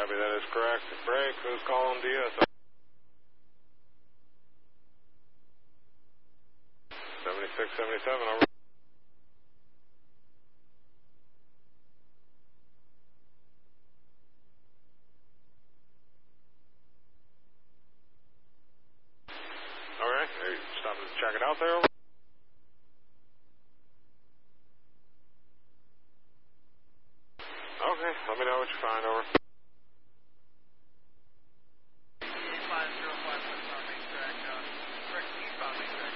Copy, that is correct. Break, who's calling DSO? 7677, over. Alright, are you stopping to check it out there, over? Okay, let me know what you find, over.